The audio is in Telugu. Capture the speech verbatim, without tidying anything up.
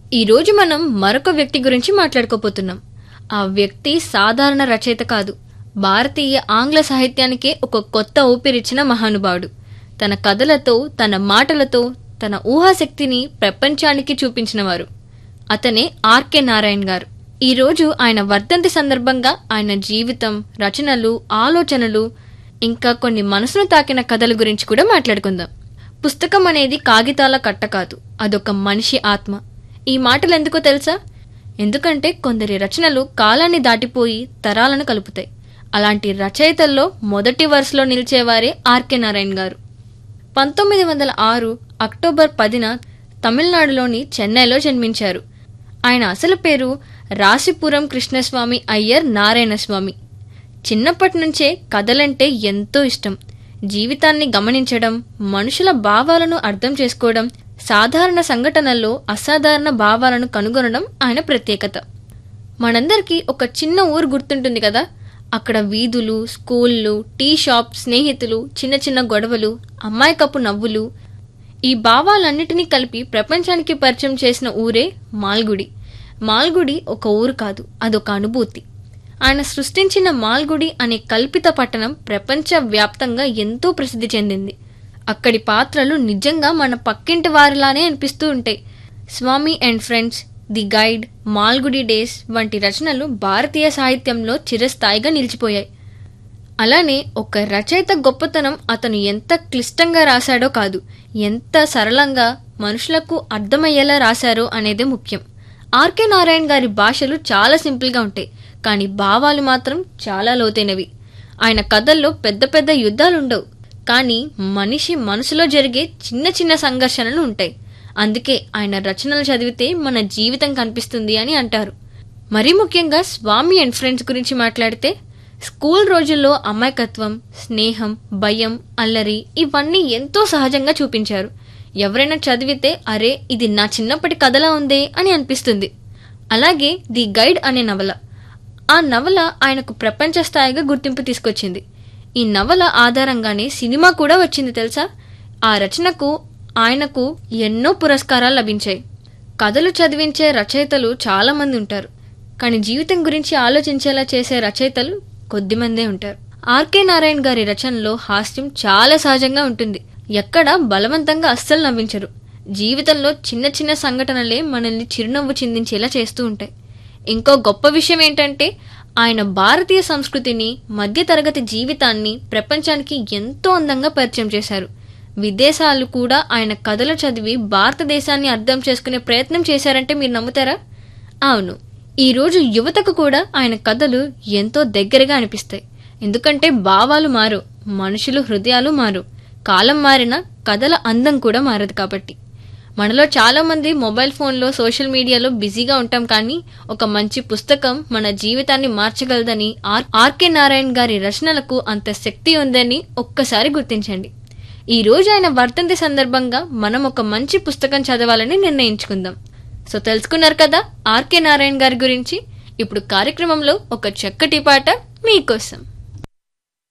ఈ రోజు మనం మరొక వ్యక్తి గురించి మాట్లాడుకోబోతున్నాం. ఆ వ్యక్తి సాధారణ రచయిత కాదు, భారతీయ ఆంగ్ల సాహిత్యానికే ఒక కొత్త ఊపిరిచ్చిన మహానుభావుడు. తన కథలతో, తన మాటలతో, తన ఊహాశక్తిని ప్రపంచానికి చూపించినవారు. అతనే ఆర్కే నారాయణ్ గారు. ఈ రోజు ఆయన వర్ధంతి సందర్భంగా ఆయన జీవితం, రచనలు, ఆలోచనలు, ఇంకా కొన్ని మనసును తాకిన కథల గురించి కూడా మాట్లాడుకుందాం. పుస్తకం అనేది కాగితాల కట్ట కాదు, అదొక మనిషి ఆత్మ. ఈ మాటలు ఎందుకో తెలుసా? ఎందుకంటే కొందరి రచనలు కాలాన్ని దాటిపోయి తరాలను కలుపుతాయి. అలాంటి రచయితల్లో మొదటి వరుసలో నిలిచేవారే ఆర్కే నారాయణ్ గారు. పంతొమ్మిది వందల ఆరు అక్టోబర్ పదిన తమిళనాడులోని చెన్నైలో జన్మించారు. ఆయన అసలు పేరు రాసిపురం కృష్ణస్వామి అయ్యర్ నారాయణస్వామి. చిన్నప్పటి నుంచే కథలంటే ఎంతో ఇష్టం. జీవితాన్ని గమనించడం, మనుషుల భావాలను అర్థం చేసుకోవడం, సాధారణ సంఘటనల్లో అసాధారణ భావాలను కనుగొనడం ఆయన ప్రత్యేకత. మనందరికీ ఒక చిన్న ఊరు గుర్తుంటుంది కదా. అక్కడ వీధులు, స్కూళ్ళు, టీ షాప్, స్నేహితులు, చిన్న చిన్న గొడవలు, అమ్మాయికప్పు నవ్వులు, ఈ భావాలన్నిటినీ కలిపి ప్రపంచానికి పరిచయం చేసిన ఊరే మాల్గుడి. మాల్గుడి ఒక ఊరు కాదు, అదొక అనుభూతి. ఆయన సృష్టించిన మాల్గుడి అనే కల్పిత పట్టణం ప్రపంచ వ్యాప్తంగా ఎంతో ప్రసిద్ధి చెందింది. అక్కడి పాత్రలు నిజంగా మన పక్కింటి వారిలానే అనిపిస్తూ ఉంటాయి. స్వామి and friends, the guide, Malgudi days వంటి రచనలు భారతీయ సాహిత్యంలో చిరస్థాయిగా నిలిచిపోయాయి. అలానే ఒక రచయిత గొప్పతనం అతను ఎంత క్లిష్టంగా రాశాడో కాదు, ఎంత సరళంగా మనుషులకు అర్థమయ్యేలా రాశారో అనేదే ముఖ్యం. ఆర్కే నారాయణ్ గారి భాషలు చాలా సింపుల్గా ఉంటాయి, కానీ భావాలు మాత్రం చాలా లోతైనవి. ఆయన కథల్లో పెద్ద పెద్ద యుద్ధాలుండవు, కానీ మనిషి మనసులో జరిగే చిన్న చిన్న సంఘర్షణలు ఉంటాయి. అందుకే ఆయన రచనలు చదివితే మన జీవితం కనిపిస్తుంది అని అంటారు. మరీ ముఖ్యంగా స్వామి అండ్ ఫ్రెండ్స్ గురించి మాట్లాడితే, స్కూల్ రోజుల్లో అమాయకత్వం, స్నేహం, భయం, అల్లరి ఇవన్నీ ఎంతో సహజంగా చూపించారు. ఎవరైనా చదివితే అరే ఇది నా చిన్నప్పటి కథలా ఉందే అని అనిపిస్తుంది. అలాగే ది గైడ్ అనే నవల, ఆ నవల ఆయనకు ప్రపంచ స్థాయిగా గుర్తింపు తీసుకొచ్చింది. ఈ నవల ఆధారంగానే సినిమా కూడా వచ్చింది తెలుసా. ఆ రచనకు ఆయనకు ఎన్నో పురస్కారాలు లభించాయి. కథలు చదివించే రచయితలు చాలా మంది ఉంటారు, కానీ జీవితం గురించి ఆలోచించేలా చేసే రచయితలు కొద్దిమందే ఉంటారు. ఆర్కే నారాయణ్ గారి రచనలో హాస్యం చాలా సహజంగా ఉంటుంది. ఎక్కడా బలవంతంగా అస్సలు నవ్వించరు. జీవితంలో చిన్న చిన్న సంఘటనలే మనల్ని చిరునవ్వు చిందించేలా చేస్తూ ఉంటాయి. ఇంకో గొప్ప విషయం ఏంటంటే, ఆయన భారతీయ సంస్కృతిని, మధ్యతరగతి జీవితాన్ని ప్రపంచానికి ఎంతో అందంగా పరిచయం చేశారు. విదేశాలు కూడా ఆయన కథలు చదివి భారతదేశాన్ని అర్థం చేసుకునే ప్రయత్నం చేశారంటే మీరు నమ్ముతారా? అవును, ఈ రోజు యువతకు కూడా ఆయన కథలు ఎంతో దగ్గరగా అనిపిస్తాయి. ఎందుకంటే భావాలు మారు, మనుషులు హృదయాలు మారు, కాలం మారిన కథల అందం కూడా మారదు కాబట్టి. మనలో చాలా మంది మొబైల్ ఫోన్లో, సోషల్ మీడియాలో బిజీగా ఉంటాం, కానీ ఒక మంచి పుస్తకం మన జీవితాన్ని మార్చగలదని, ఆర్కే నారాయణ్ గారి రచనలకు అంత శక్తి ఉందని ఒక్కసారి గుర్తించండి. ఈ రోజు ఆయన వర్ధంతి సందర్భంగా మనం ఒక మంచి పుస్తకం చదవాలని నిర్ణయించుకుందాం. సో తెలుసుకున్నారు కదా ఆర్కే నారాయణ్ గారి గురించి. ఇప్పుడు కార్యక్రమంలో ఒక చక్కటి పాట మీకోసం.